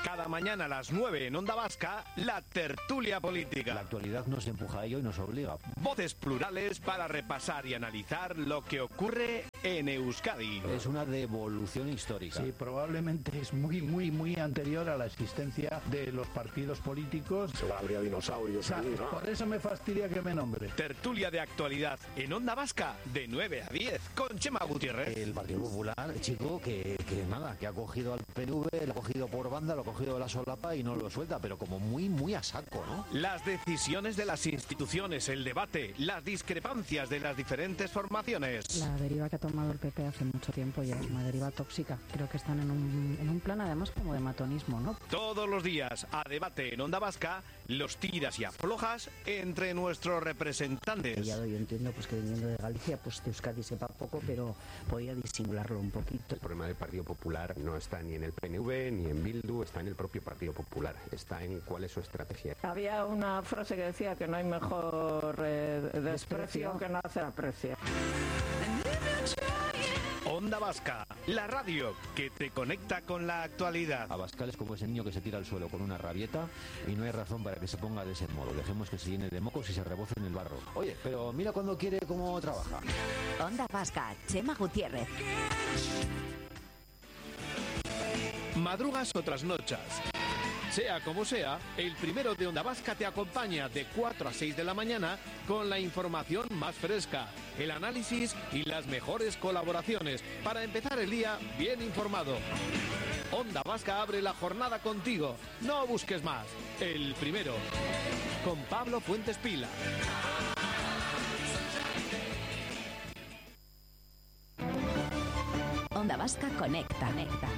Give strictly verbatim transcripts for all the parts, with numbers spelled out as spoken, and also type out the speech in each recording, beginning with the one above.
Cada mañana a las nueve en Onda Vasca, la tertulia política. La actualidad nos empuja a ello y nos obliga. Voces plurales para repasar y analizar lo que ocurre en Euskadi. Es una devolución histórica. Sí, probablemente es muy, muy, muy anterior a la existencia de los partidos políticos. Habría dinosaurios. O sea, ahí, ¿no? Por eso me fastidia que me nombre. Tertulia de actualidad en Onda Vasca, de nueve a diez, con Chema Gutiérrez. El Partido Popular, chico, que, que nada, que ha cogido al P N V, lo ha cogido por banda, lo ha cogido de la solapa y no lo suelta, pero como muy, muy a saco, ¿no? Las decisiones de las instituciones, el debate, las discrepancias de las diferentes formaciones. La deriva que ha tomado el P P hace mucho tiempo ya es una deriva tóxica. Creo que están en un, en un plan además como de matonismo, ¿no? Todos los días a debate en Onda Vasca, los tiras y aflojas entre nuestros representantes. Ya yo entiendo pues que viniendo de Galicia, pues de Euskadi sepa poco, pero podía disimularlo un poquito. El problema del Partido Popular no está ni en el P N V ni en Bildu, está en el propio Partido Popular, está en cuál es su estrategia. Había una frase que decía que no hay mejor eh, desprecio que no hacer aprecio. Onda Vasca, la radio que te conecta con la actualidad. Abascal es como ese niño que se tira al suelo con una rabieta y no hay razón para que se ponga de ese modo. Dejemos que se llene de mocos y se reboce en el barro. Oye, pero mira cuando quiere cómo trabaja. Onda Vasca, Chema Gutiérrez. Madrugas o trasnochas. Sea como sea, el primero de Onda Vasca te acompaña de cuatro a seis de la mañana con la información más fresca, el análisis y las mejores colaboraciones para empezar el día bien informado. Onda Vasca abre la jornada contigo. No busques más. El primero. Con Pablo Fuentes Pila. Onda Vasca conecta. conecta.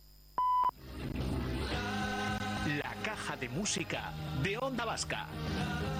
La caja de música de Onda Vasca.